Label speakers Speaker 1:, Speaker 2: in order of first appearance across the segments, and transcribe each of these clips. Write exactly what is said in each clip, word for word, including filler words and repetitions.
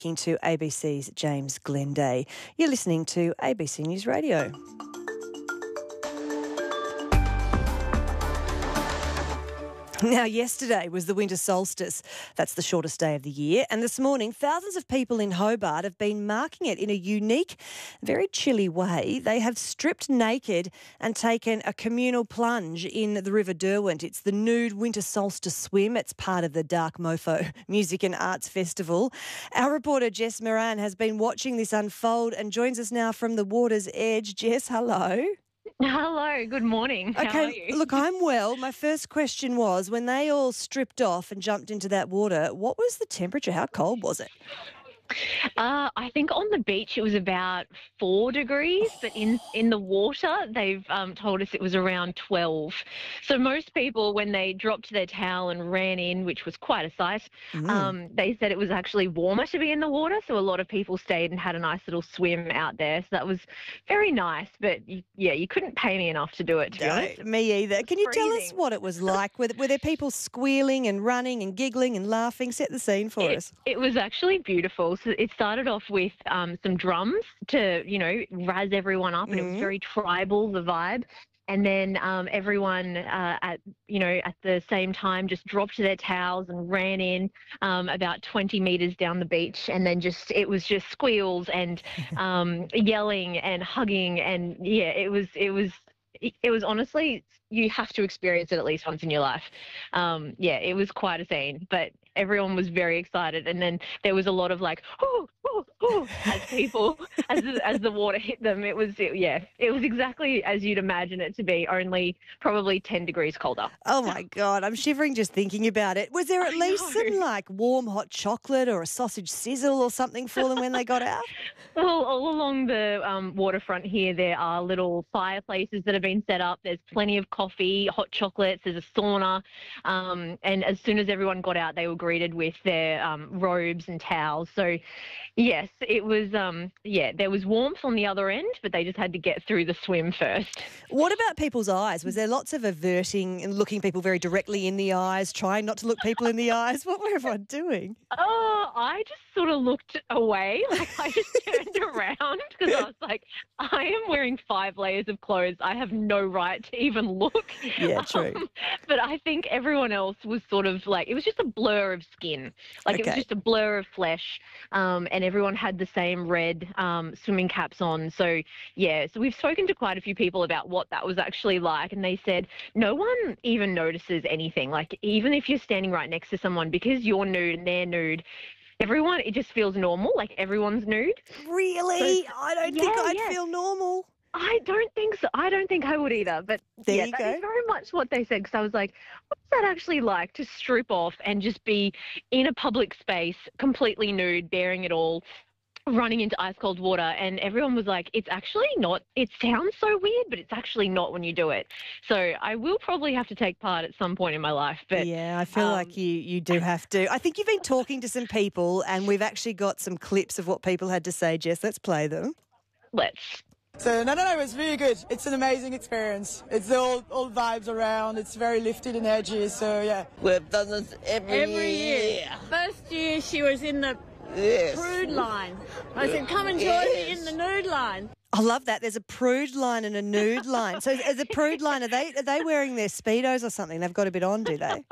Speaker 1: To A B C's James Glenday. You're listening to A B C News Radio. Now, yesterday was the winter solstice. That's the shortest day of the year. And this morning, thousands of people in Hobart have been marking it in a unique, very chilly way. They have stripped naked and taken a communal plunge in the River Derwent. It's the Nude Winter Solstice Swim. It's part of the Dark Mofo Music and Arts Festival. Our reporter, Jess Moran, has been watching this unfold and joins us now from the water's edge. Jess, hello.
Speaker 2: Hello, good morning. How
Speaker 1: okay,
Speaker 2: are you?
Speaker 1: Look, I'm well. My first question was, when they all stripped off and jumped into that water, what was the temperature? How cold was it?
Speaker 2: Uh, I think on the beach it was about four degrees, but in, in the water they've um, told us it was around twelve. So most people, when they dropped their towel and ran in, which was quite a sight, mm. um, they said it was actually warmer to be in the water. So a lot of people stayed and had a nice little swim out there. So that was very nice. But yeah, you couldn't pay me enough to do it, to be
Speaker 1: no,
Speaker 2: honest.
Speaker 1: Me either. Can you
Speaker 2: freezing.
Speaker 1: tell us what it was like? Were, were there people squealing and running and giggling and laughing? Set the scene for
Speaker 2: it,
Speaker 1: us.
Speaker 2: It was actually beautiful. So it started off with um, some drums to, you know, razz everyone up, and mm-hmm. it was very tribal, the vibe. And then um, everyone uh, at, you know, at the same time just dropped their towels and ran in um, about twenty metres down the beach. And then just, it was just squeals and um, yelling and hugging. And yeah, it was, it was, it was honestly, you have to experience it at least once in your life. Um, yeah, it was quite a scene, but everyone was very excited. And then there was a lot of like, oh, oh, oh, as people, as, the, as the water hit them. It was, it, yeah, it was exactly as you'd imagine it to be, only probably ten degrees colder.
Speaker 1: Oh my God, I'm shivering just thinking about it. Was there at
Speaker 2: I
Speaker 1: least
Speaker 2: know.
Speaker 1: some like warm hot chocolate or a sausage sizzle or something for them when they got out?
Speaker 2: Well, all along the um, waterfront here, there are little fireplaces that have been set up. There's plenty of coffee, hot chocolates, there's a sauna. Um, and as soon as everyone got out, they were greeted with their um, robes and towels. So, yes, it was, um, yeah, there was warmth on the other end, but they just had to get through the swim first.
Speaker 1: What about people's eyes? Was there lots of averting and looking people very directly in the eyes, trying not to look people in the eyes? What were everyone doing?
Speaker 2: Oh, I just sort of looked away. Like, I just turned around because I was like, I am wearing five layers of clothes. I have no right to even look.
Speaker 1: Yeah, true.
Speaker 2: Um, but I think everyone else was sort of like, it was just a blur of skin. Like okay. It was just a blur of flesh. Um, and everyone had the same red um, swimming caps on. So, yeah, so we've spoken to quite a few people about what that was actually like. And they said no one even notices anything. Like, even if you're standing right next to someone, because you're nude and they're nude, everyone, it just feels normal. Like, everyone's nude.
Speaker 1: Really? So, I don't yeah, think I'd
Speaker 2: yeah.
Speaker 1: feel normal.
Speaker 2: I don't think so. I don't think I would either. But
Speaker 1: there
Speaker 2: yeah,
Speaker 1: you
Speaker 2: that
Speaker 1: go.
Speaker 2: is very much what they said, because I was like, what's that actually like to strip off and just be in a public space completely nude, bearing it all, running into ice cold water? And everyone was like, it's actually not, it sounds so weird, but it's actually not when you do it. So I will probably have to take part at some point in my life. But
Speaker 1: yeah, I feel
Speaker 2: um,
Speaker 1: like you, you do have to. I think you've been talking to some people and we've actually got some clips of what people had to say, Jess. Let's play them.
Speaker 2: Let's.
Speaker 3: So, no, no, no, it's really good. It's an amazing experience. It's the old, old vibes around. It's very lifted and edgy, so yeah.
Speaker 4: We've done this every,
Speaker 5: every year.
Speaker 4: year.
Speaker 5: First year she was in the
Speaker 4: yes.
Speaker 5: prude line. I said, come and join
Speaker 4: yes.
Speaker 5: me in the nude line.
Speaker 1: I love that. There's a prude line and a nude line. So as a prude line, are they are they wearing their Speedos or something? They've got a bit on, do they?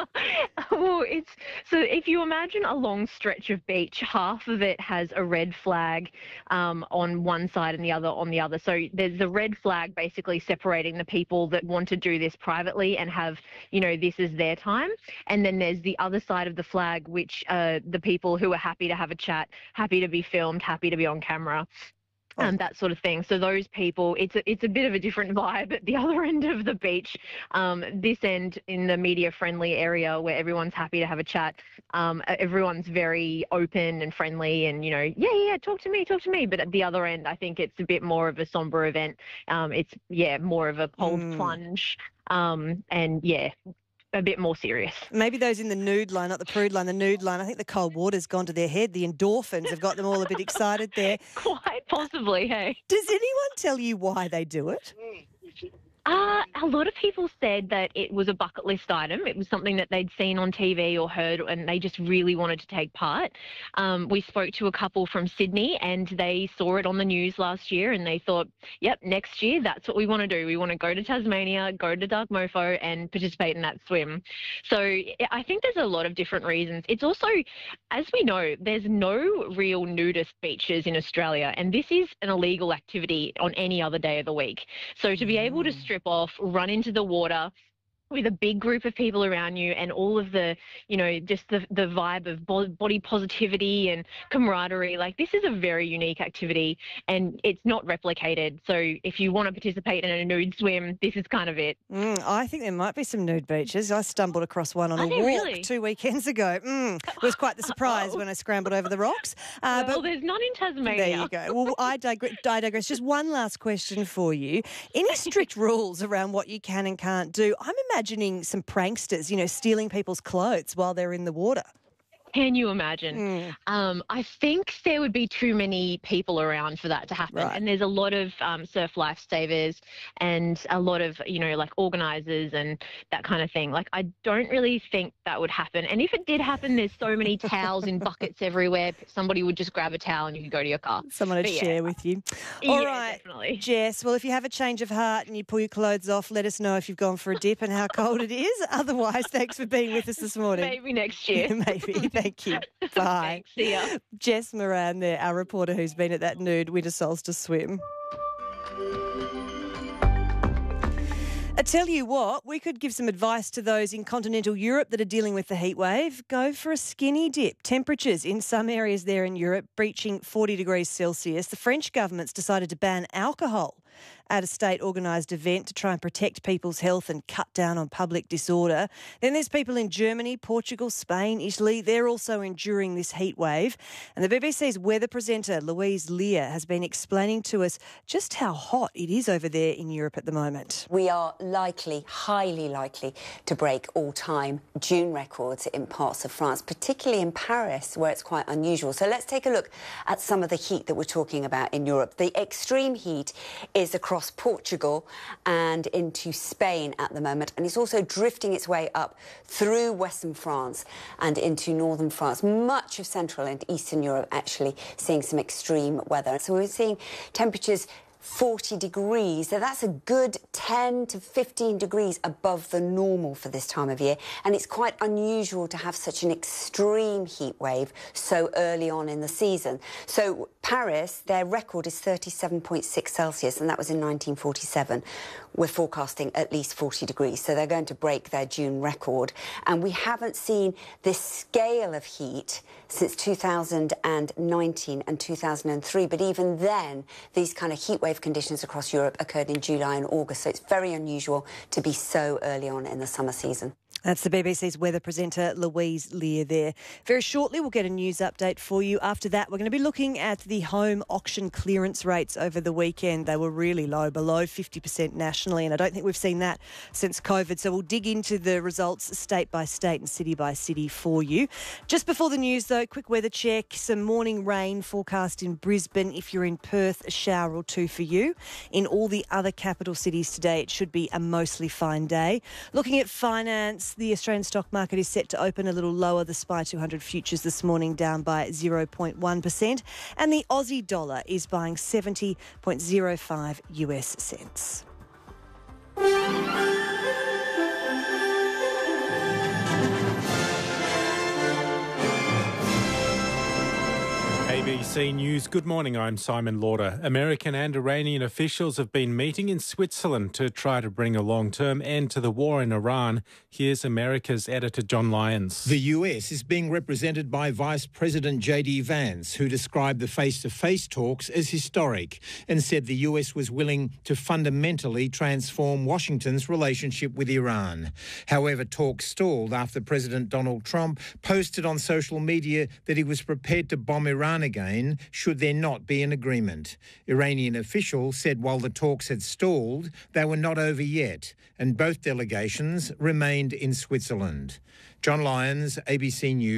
Speaker 2: Oh, it's so if you imagine a long stretch of beach, half of it has a red flag um, on one side and the other on the other. So there's the red flag basically separating the people that want to do this privately and have, you know, this is their time. And then there's the other side of the flag, which uh, the people who are happy to have a chat, happy to be filmed, happy to be on camera. Um, that sort of thing. So those people, it's a, it's a bit of a different vibe at the other end of the beach. Um, this end in the media-friendly area where everyone's happy to have a chat, um, everyone's very open and friendly and, you know, yeah, yeah, talk to me, talk to me. But at the other end, I think it's a bit more of a somber event. Um, it's, yeah, more of a cold mm. plunge um, and, yeah, a bit more serious.
Speaker 1: Maybe those in the nude line, not the prude line, the nude line. I think the cold water's gone to their head. The endorphins have got them all a bit excited there.
Speaker 2: Quite possibly, hey.
Speaker 1: Does anyone tell you why they do it?
Speaker 2: Uh, a lot of people said that it was a bucket list item. It was something that they'd seen on T V or heard, and they just really wanted to take part. Um, we spoke to a couple from Sydney, and they saw it on the news last year, and they thought, yep, next year, that's what we want to do. We want to go to Tasmania, go to Dark Mofo, and participate in that swim. So I think there's a lot of different reasons. It's also, as we know, there's no real nudist beaches in Australia, and this is an illegal activity on any other day of the week. So to be able to strip off, run into the water with a big group of people around you, and all of the, you know, just the, the vibe of body positivity and camaraderie. Like, this is a very unique activity, and it's not replicated. So if you want to participate in a nude swim, this is kind of it.
Speaker 1: Mm, I think there might be some nude beaches. I stumbled across one on
Speaker 2: Are
Speaker 1: a
Speaker 2: there
Speaker 1: walk
Speaker 2: really?
Speaker 1: two weekends ago. Mm, it was quite the surprise
Speaker 2: Oh.
Speaker 1: when I scrambled over the rocks. Uh,
Speaker 2: Well,
Speaker 1: but
Speaker 2: there's none in Tasmania.
Speaker 1: there you go. Well, I digress, I digress. Just one last question for you. Any strict rules around what you can and can't do? I'm imagining some pranksters, you know, stealing people's clothes while they're in the water.
Speaker 2: Can you imagine?
Speaker 1: Mm.
Speaker 2: Um, I think there would be too many people around for that to happen.
Speaker 1: Right.
Speaker 2: And there's a lot of um, surf lifesavers and a lot of, you know, like organisers and that kind of thing. Like, I don't really think that would happen. And if it did happen, there's so many towels in buckets everywhere. Somebody would just grab a towel and you could go to your car.
Speaker 1: Someone to
Speaker 2: But yeah.
Speaker 1: share with you. All
Speaker 2: Yeah,
Speaker 1: right,
Speaker 2: definitely.
Speaker 1: Jess. Well, if you have a change of heart and you pull your clothes off, let us know if you've gone for a dip and how cold it is. Otherwise, thanks for being with us this morning.
Speaker 2: Maybe next year.
Speaker 1: Maybe. Thank you. Bye.
Speaker 2: Thanks. See ya.
Speaker 1: Jess Moran there, our reporter who's been at that nude winter solstice swim. I tell you what, we could give some advice to those in continental Europe that are dealing with the heat wave. Go for a skinny dip. Temperatures in some areas there in Europe breaching forty degrees Celsius. The French government's decided to ban alcohol at a state-organised event to try and protect people's health and cut down on public disorder. Then there's people in Germany, Portugal, Spain, Italy. They're also enduring this heat wave. And the B B C's weather presenter, Louise Lear, has been explaining to us just how hot it is over there in Europe at the moment.
Speaker 4: We are likely, highly likely, to break all-time June records in parts of France, particularly in Paris, where it's quite unusual. So let's take a look at some of the heat that we're talking about in Europe. The extreme heat is across Portugal and into Spain at the moment, and it's also drifting its way up through western France and into northern France. Much of central and eastern Europe actually seeing some extreme weather. So we're seeing temperatures forty degrees. So that's a good ten to fifteen degrees above the normal for this time of year. And it's quite unusual to have such an extreme heat wave so early on in the season. So Paris, their record is thirty-seven point six Celsius, and that was in nineteen forty-seven. We're forecasting at least forty degrees, so they're going to break their June record. And we haven't seen this scale of heat since two thousand nineteen and two thousand three. But even then, these kind of heat wave conditions across Europe occurred in July and August, so it's very unusual to be so early on in the summer season.
Speaker 1: That's the B B C's weather presenter, Louise Lear there. Very shortly, we'll get a news update for you. After that, we're going to be looking at the home auction clearance rates over the weekend. They were really low, below fifty percent nationally, and I don't think we've seen that since COVID. So we'll dig into the results state by state and city by city for you. Just before the news, though, quick weather check. Some morning rain forecast in Brisbane. If you're in Perth, a shower or two for you. In all the other capital cities today, it should be a mostly fine day. Looking at finance, the Australian stock market is set to open a little lower. The S P Y two hundred futures this morning down by zero point one percent. And the Aussie dollar is buying seventy point zero five U S cents.
Speaker 6: A B C News. Good morning, I'm Simon Lauder. American and Iranian officials have been meeting in Switzerland to try to bring a long-term end to the war in Iran. Here's America's editor John Lyons.
Speaker 7: The U S is being represented by Vice President J D Vance, who described the face-to-face talks as historic and said the U S was willing to fundamentally transform Washington's relationship with Iran. However, talks stalled after President Donald Trump posted on social media that he was prepared to bomb Iran again should there not be an agreement. Iranian officials said while the talks had stalled, they were not over yet, and both delegations remained in Switzerland. John Lyons, A B C News, Washington.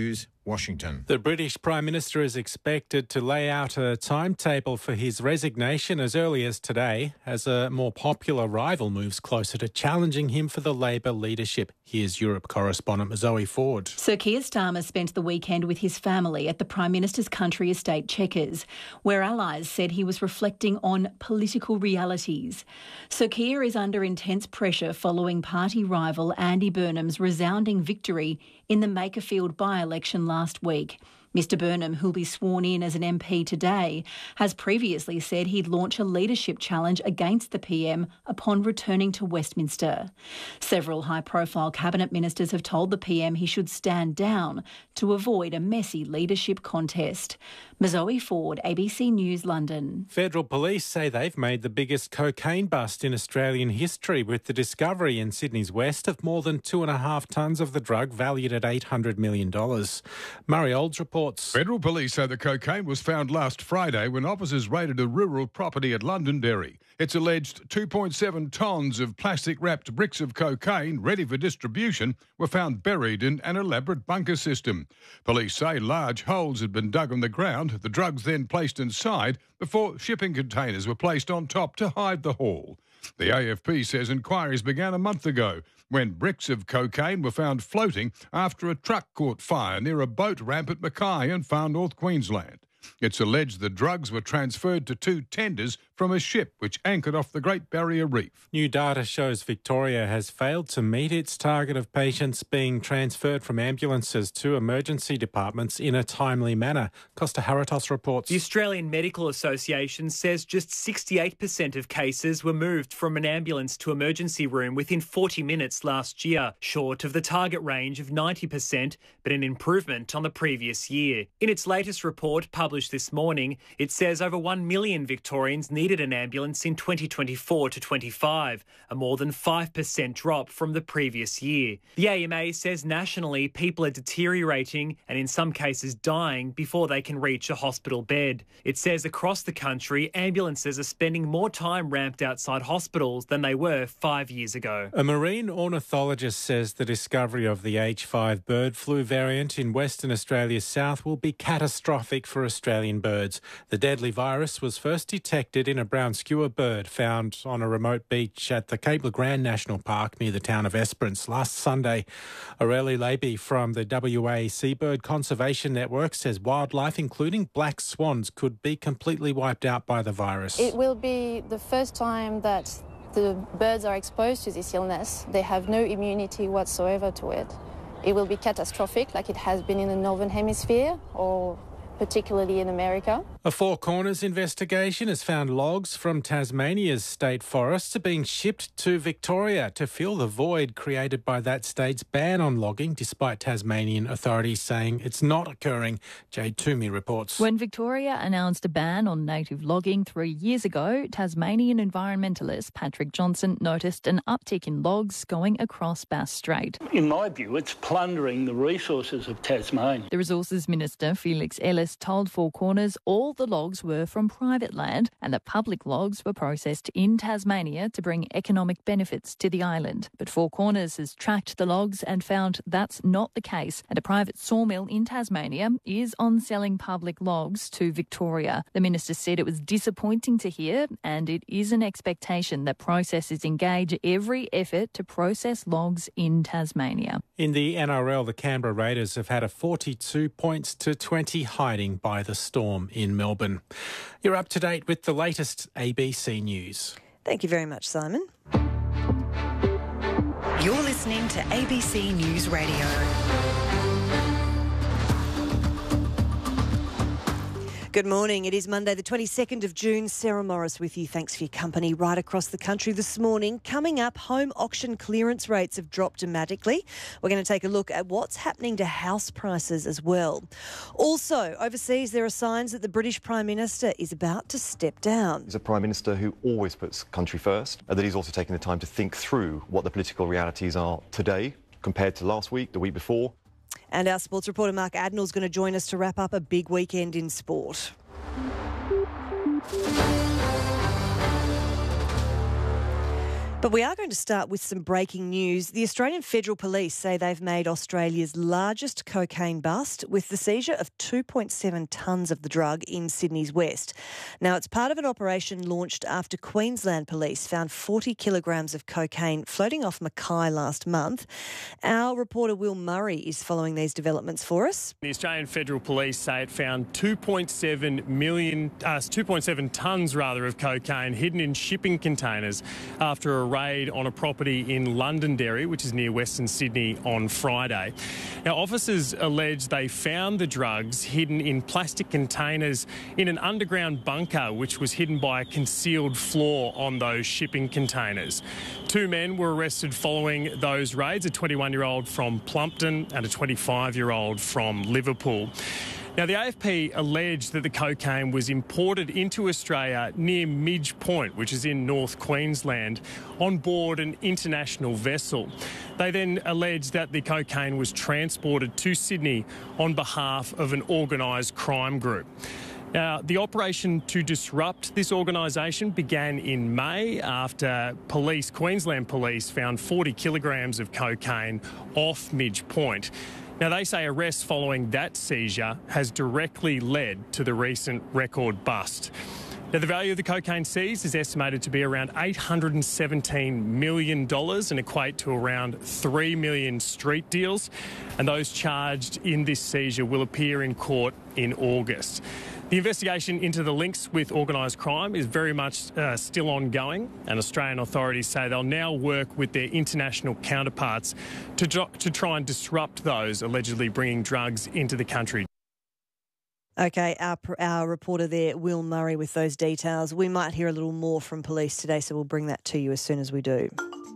Speaker 7: Washington.
Speaker 6: The British Prime Minister is expected to lay out a timetable for his resignation as early as today, as a more popular rival moves closer to challenging him for the Labor leadership. Here's Europe correspondent Zoe Ford.
Speaker 8: Sir Keir Starmer spent the weekend with his family at the Prime Minister's country estate Chequers, where allies said he was reflecting on political realities. Sir Keir is under intense pressure following party rival Andy Burnham's resounding victory in the Makerfield by-election last week. Mister Burnham, who'll be sworn in as an M P today, has previously said he'd launch a leadership challenge against the P M upon returning to Westminster. Several high-profile cabinet ministers have told the P M he should stand down to avoid a messy leadership contest. Zoe Ford, A B C News, London.
Speaker 6: Federal police say they've made the biggest cocaine bust in Australian history with the discovery in Sydney's west of more than two and a half tonnes of the drug valued at eight hundred million dollars. Murray Olds reports.
Speaker 9: Federal police say the cocaine was found last Friday when officers raided a rural property at Londonderry. It's alleged two point seven tonnes of plastic-wrapped bricks of cocaine ready for distribution were found buried in an elaborate bunker system. Police say large holes had been dug on the ground, the drugs then placed inside before shipping containers were placed on top to hide the haul. The A F P says inquiries began a month ago when bricks of cocaine were found floating after a truck caught fire near a boat ramp at Mackay in far north Queensland. It's alleged the drugs were transferred to two tenders from a ship which anchored off the Great Barrier Reef.
Speaker 6: New data shows Victoria has failed to meet its target of patients being transferred from ambulances to emergency departments in a timely manner. Costa Haratos reports.
Speaker 10: The Australian Medical Association says just sixty-eight percent of cases were moved from an ambulance to emergency room within forty minutes last year, short of the target range of ninety percent, but an improvement on the previous year. In its latest report, published this morning, it says over one million Victorians needed an ambulance in twenty twenty-four to twenty-five, a more than five percent drop from the previous year. The A M A says nationally people are deteriorating and in some cases dying before they can reach a hospital bed. It says across the country ambulances are spending more time ramped outside hospitals than they were five years ago.
Speaker 6: A marine ornithologist says the discovery of the H five bird flu variant in Western Australia's south will be catastrophic for Australian birds. The deadly virus was first detected in a brown skewer bird found on a remote beach at the Cape Legrand National Park near the town of Esperance last Sunday. Aurelie Leiby from the W A Seabird Conservation Network says wildlife, including black swans, could be completely wiped out by the virus.
Speaker 11: It will be the first time that the birds are exposed to this illness. They have no immunity whatsoever to it. It will be catastrophic, like it has been in the Northern Hemisphere or particularly in America.
Speaker 6: A Four Corners investigation has found logs from Tasmania's state forests are being shipped to Victoria to fill the void created by that state's ban on logging, despite Tasmanian authorities saying it's not occurring. Jade Toomey reports.
Speaker 12: When Victoria announced a ban on native logging three years ago, Tasmanian environmentalist Patrick Johnson noticed an uptick in logs going across Bass Strait.
Speaker 13: In my view, it's plundering the resources of Tasmania.
Speaker 12: The Resources Minister, Felix Ellis, told Four Corners all the logs were from private land and that public logs were processed in Tasmania to bring economic benefits to the island. But Four Corners has tracked the logs and found that's not the case, and a private sawmill in Tasmania is on selling public logs to Victoria. The minister said it was disappointing to hear, and it is an expectation that processors engage every effort to process logs in Tasmania.
Speaker 6: In the N R L, the Canberra Raiders have had a forty-two points to twenty hiding by the Storm in Melbourne. You're up to date with the latest A B C News.
Speaker 1: Thank you very much, Simon.
Speaker 14: You're listening to A B C News Radio.
Speaker 1: Good morning. It is Monday, the twenty-second of June. Sarah Morris with you. Thanks for your company right across the country this morning. Coming up, home auction clearance rates have dropped dramatically. We're going to take a look at what's happening to house prices as well. Also, overseas, there are signs that the British Prime Minister is about to step down.
Speaker 15: He's a Prime Minister who always puts country first, and that he's also taking the time to think through what the political realities are today compared to last week, the week before.
Speaker 1: And our sports reporter Mark Adnell is going to join us to wrap up a big weekend in sport. But we are going to start with some breaking news. The Australian Federal Police say they've made Australia's largest cocaine bust with the seizure of two point seven tonnes of the drug in Sydney's west. Now, it's part of an operation launched after Queensland Police found forty kilograms of cocaine floating off Mackay last month. Our reporter Will Murray is following these developments for us.
Speaker 16: The Australian Federal Police say it found two point seven million, uh, two point seven tonnes rather of cocaine hidden in shipping containers after a raid on a property in Londonderry, which is near Western Sydney, on Friday. Now, officers allege they found the drugs hidden in plastic containers in an underground bunker, which was hidden by a concealed floor on those shipping containers. Two men were arrested following those raids, a twenty-one-year-old from Plumpton and a twenty-five-year-old from Liverpool. Now, the A F P alleged that the cocaine was imported into Australia near Midge Point, which is in North Queensland, on board an international vessel. They then alleged that the cocaine was transported to Sydney on behalf of an organised crime group. Now, the operation to disrupt this organisation began in May after police, Queensland Police, found forty kilograms of cocaine off Midge Point. Now, they say arrests following that seizure has directly led to the recent record bust. Now, the value of the cocaine seized is estimated to be around eight hundred seventeen million dollars and equate to around three million street deals. And those charged in this seizure will appear in court in August. The investigation into the links with organised crime is very much uh, still ongoing, and Australian authorities say they'll now work with their international counterparts to, to try and disrupt those allegedly bringing drugs into the country.
Speaker 1: OK, our, our reporter there, Will Murray, with those details. We might hear a little more from police today, so we'll bring that to you as soon as we do.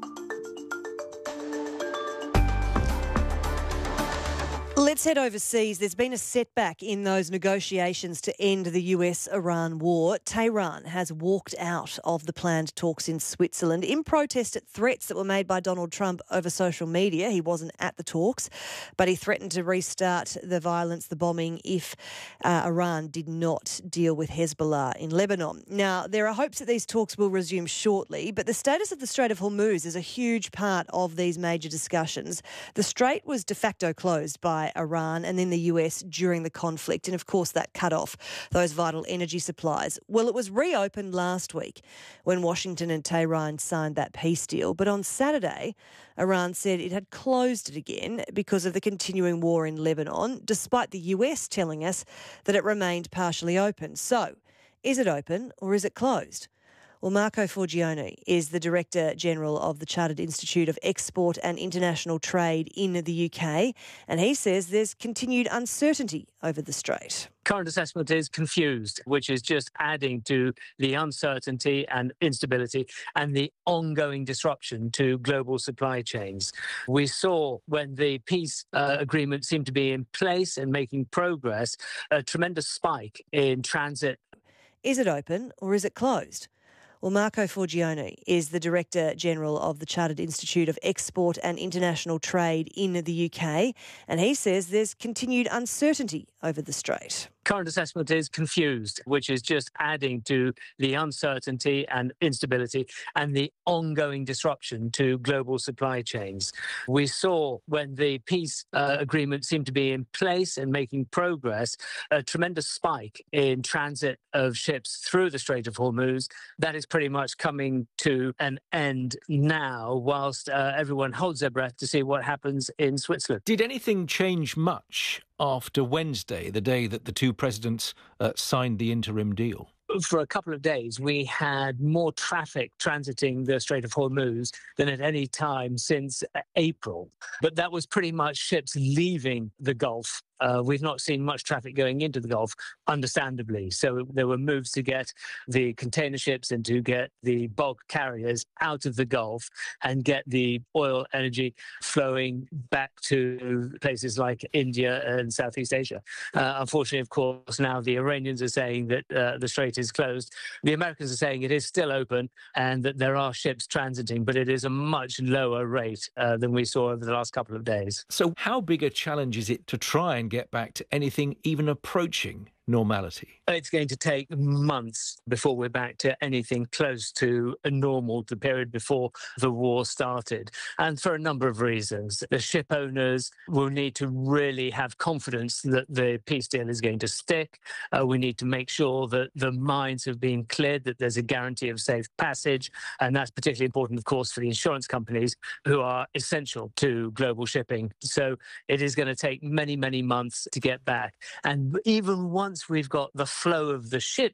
Speaker 1: Let's head overseas. There's been a setback in those negotiations to end the U S Iran war. Tehran has walked out of the planned talks in Switzerland in protest at threats that were made by Donald Trump over social media. He wasn't at the talks, but he threatened to restart the violence, the bombing, if uh, Iran did not deal with Hezbollah in Lebanon. Now, there are hopes that these talks will resume shortly, but the status of the Strait of Hormuz is a huge part of these major discussions. The strait was de facto closed by Iran and then the U S during the conflict, and of course that cut off those vital energy supplies. Well, it was reopened last week when Washington and Tehran signed that peace deal, but on Saturday Iran said it had closed it again because of the continuing war in Lebanon, despite the U S telling us that it remained partially open. So, is it open or is it closed? Well, Marco Forgione is the Director General of the Chartered Institute of Export and International Trade in the U K, and he says there's continued uncertainty over the strait.
Speaker 17: Current assessment is confused, which is just adding to the uncertainty and instability and the ongoing disruption to global supply chains. We saw when the peace uh, agreement seemed to be in place and making progress, a tremendous spike in transit.
Speaker 1: Is it open or is it closed? Well, Marco Forgione is the Director General of the Chartered Institute of Export and International Trade in the U K, and he says there's continued uncertainty over the strait.
Speaker 17: Current assessment is confused, which is just adding to the uncertainty and instability and the ongoing disruption to global supply chains. We saw when the peace uh, agreement seemed to be in place and making progress, a tremendous spike in transit of ships through the Strait of Hormuz. That is pretty much coming to an end now, whilst uh, everyone holds their breath to see what happens in Switzerland.
Speaker 18: Did anything change much after Wednesday, the day that the two presidents uh, signed the interim deal?
Speaker 17: For a couple of days, we had more traffic transiting the Strait of Hormuz than at any time since April. But that was pretty much ships leaving the Gulf. Uh, we've not seen much traffic going into the Gulf, understandably. So there were moves to get the container ships and to get the bulk carriers out of the Gulf and get the oil energy flowing back to places like India and Southeast Asia. Uh, unfortunately, of course, now the Iranians are saying that uh, the strait is closed. The Americans are saying it is still open and that there are ships transiting, but it is a much lower rate uh, than we saw over the last couple of days.
Speaker 18: So how big a challenge is it to try and get back to anything even approaching normality?
Speaker 17: It's going to take months before we're back to anything close to a normal, the period before the war started. And for a number of reasons. The ship owners will need to really have confidence that the peace deal is going to stick. Uh, we need to make sure that the mines have been cleared, that there's a guarantee of safe passage. And that's particularly important, of course, for the insurance companies who are essential to global shipping. So it is going to take many, many months to get back. And even once we've got the flow of the ship